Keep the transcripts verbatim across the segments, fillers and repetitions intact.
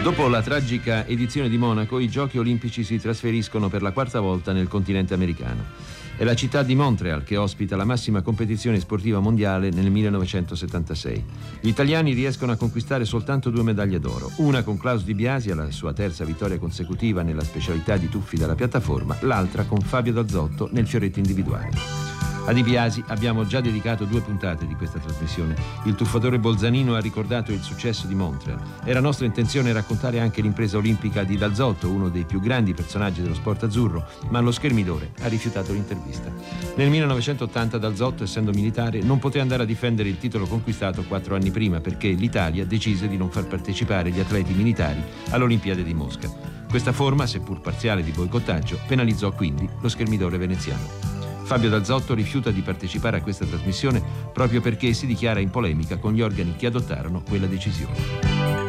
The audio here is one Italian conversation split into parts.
Dopo la tragica edizione di Monaco, i Giochi olimpici si trasferiscono per la quarta volta nel continente americano. È la città di Montreal che ospita la massima competizione sportiva mondiale nel millenovecentosettantasei. Gli italiani riescono a conquistare soltanto due medaglie d'oro, una con Klaus Di Biasi alla sua terza vittoria consecutiva nella specialità di tuffi dalla piattaforma, l'altra con Fabio D'Azzotto nel fioretto individuale. A Di Biasi abbiamo già dedicato due puntate di questa trasmissione. Il tuffatore bolzanino ha ricordato il successo di Montreal. Era nostra intenzione raccontare anche l'impresa olimpica di D'Azzotto, uno dei più grandi personaggi dello sport azzurro, ma lo schermidore ha rifiutato l'intervista. Nel millenovecentottanta D'Azzotto, essendo militare, non poté andare a difendere il titolo conquistato quattro anni prima perché l'Italia decise di non far partecipare gli atleti militari all'Olimpiade di Mosca. Questa forma, seppur parziale di boicottaggio, penalizzò quindi lo schermidore veneziano. Fabio D'Azzotto rifiuta di partecipare a questa trasmissione proprio perché si dichiara in polemica con gli organi che adottarono quella decisione.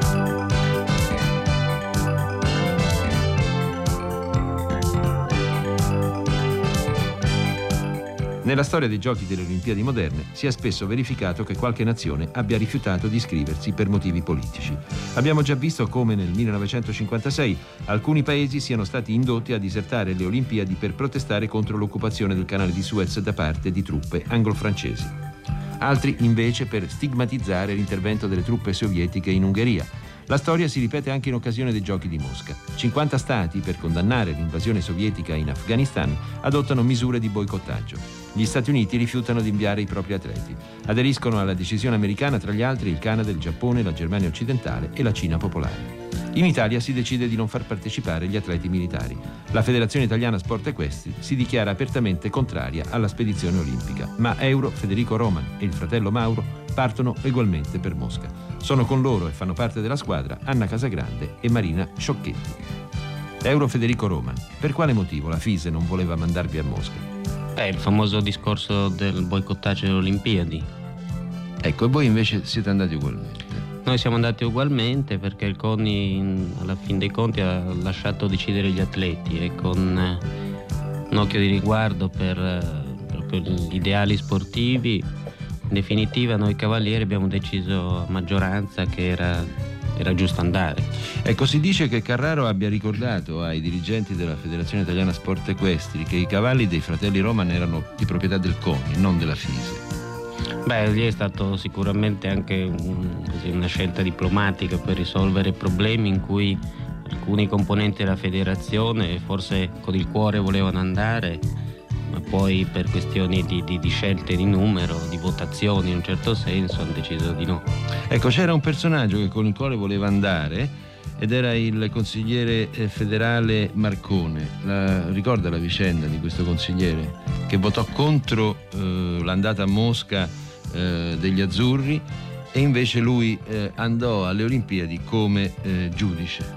Nella storia dei giochi delle Olimpiadi moderne si è spesso verificato che qualche nazione abbia rifiutato di iscriversi per motivi politici. Abbiamo già visto come nel millenovecentocinquantasei alcuni paesi siano stati indotti a disertare le Olimpiadi per protestare contro l'occupazione del canale di Suez da parte di truppe anglo-francesi. Altri invece per stigmatizzare l'intervento delle truppe sovietiche in Ungheria. La storia si ripete anche in occasione dei Giochi di Mosca. cinquanta stati, per condannare l'invasione sovietica in Afghanistan, adottano misure di boicottaggio. Gli Stati Uniti rifiutano di inviare i propri atleti. Aderiscono alla decisione americana tra gli altri il Canada, il Giappone, la Germania occidentale e la Cina popolare. In Italia si decide di non far partecipare gli atleti militari. La Federazione Italiana Sport Equestri si dichiara apertamente contraria alla spedizione olimpica, ma Euro, Federico Roman e il fratello Mauro partono ugualmente per Mosca. Sono con loro e fanno parte della squadra Anna Casagrande e Marina Sciocchetti. Euro Federico Roman, per quale motivo la FISE non voleva mandarvi a Mosca? È il famoso discorso del boicottaggio delle Olimpiadi. Ecco, e voi invece siete andati ugualmente? Noi siamo andati ugualmente perché il CONI alla fin dei conti ha lasciato decidere gli atleti e con un occhio di riguardo per proprio gli ideali sportivi, in definitiva noi cavalieri abbiamo deciso a maggioranza che era, era giusto andare. Ecco, si dice che Carraro abbia ricordato ai dirigenti della Federazione Italiana Sport Equestri che i cavalli dei fratelli Roman erano di proprietà del CONI, non della FISE. Beh, lì è stato sicuramente anche un, così, una scelta diplomatica per risolvere problemi in cui alcuni componenti della federazione forse con il cuore volevano andare, ma poi per questioni di, di, di scelte di numero, di votazioni in un certo senso, hanno deciso di no. Ecco, c'era un personaggio che con il quale voleva andare ed era il consigliere federale Marcone. La, ricorda la vicenda di questo consigliere che votò contro eh, l'andata a Mosca eh, degli azzurri e invece lui eh, andò alle Olimpiadi come eh, giudice.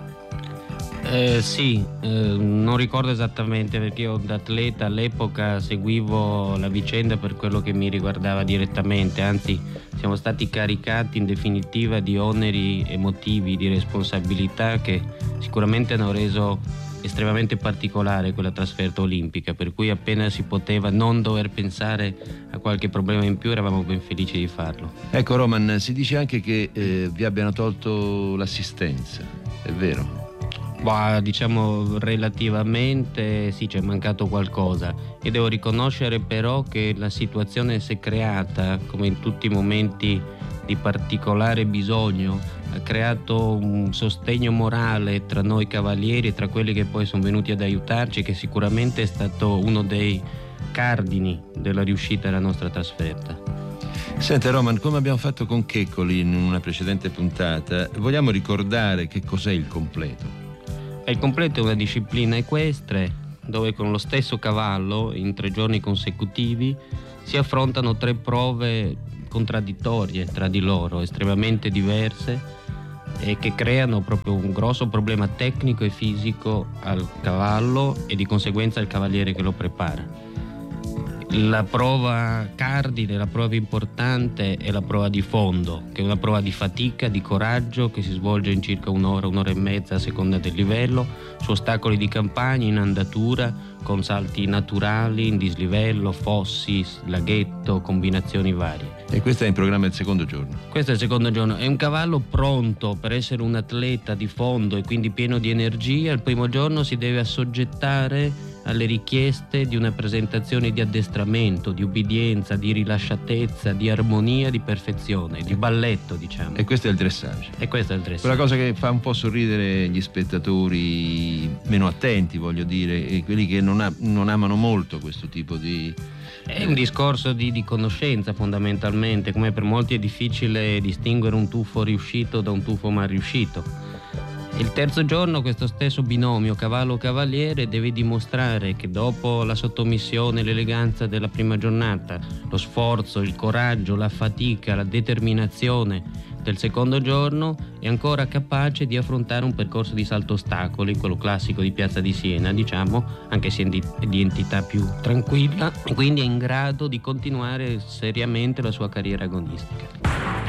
Eh, sì, eh, non ricordo esattamente perché io da atleta all'epoca seguivo la vicenda per quello che mi riguardava direttamente, anzi siamo stati caricati in definitiva di oneri emotivi, di responsabilità che sicuramente hanno reso estremamente particolare quella trasferta olimpica, per cui appena si poteva non dover pensare a qualche problema in più eravamo ben felici di farlo. Ecco Roman, si dice anche che eh, vi abbiano tolto l'assistenza, è vero? Bah, diciamo relativamente sì, c'è mancato qualcosa e devo riconoscere però che la situazione si è creata come in tutti i momenti di particolare bisogno, ha creato un sostegno morale tra noi cavalieri e tra quelli che poi sono venuti ad aiutarci, che sicuramente è stato uno dei cardini della riuscita della nostra trasferta. Senta Roman, come abbiamo fatto con Checcoli in una precedente puntata, vogliamo ricordare che cos'è il completo? Il completo è una disciplina equestre dove con lo stesso cavallo in tre giorni consecutivi si affrontano tre prove contraddittorie tra di loro, estremamente diverse e che creano proprio un grosso problema tecnico e fisico al cavallo e di conseguenza al cavaliere che lo prepara. La prova cardine, la prova importante è la prova di fondo, che è una prova di fatica, di coraggio, che si svolge in circa un'ora, un'ora e mezza a seconda del livello, su ostacoli di campagna, in andatura, con salti naturali, in dislivello, fossi, laghetto, combinazioni varie. E questo è in programma il secondo giorno? Questo è il secondo giorno. È un cavallo pronto per essere un atleta di fondo e quindi pieno di energia. Il primo giorno si deve assoggettare alle richieste di una presentazione di addestramento, di ubbidienza, di rilasciatezza, di armonia, di perfezione, di balletto, diciamo. E questo è il dressage. E questo è il dressage. Quella cosa che fa un po' sorridere gli spettatori meno attenti, voglio dire, e quelli che non, ha, non amano molto questo tipo di... È un discorso di, di conoscenza fondamentalmente, come per molti è difficile distinguere un tuffo riuscito da un tuffo mal riuscito. Il terzo giorno questo stesso binomio cavallo-cavaliere deve dimostrare che dopo la sottomissione e l'eleganza della prima giornata, lo sforzo, il coraggio, la fatica, la determinazione del secondo giorno è ancora capace di affrontare un percorso di salto ostacoli, quello classico di Piazza di Siena, diciamo, anche se è di entità più tranquilla, e quindi è in grado di continuare seriamente la sua carriera agonistica.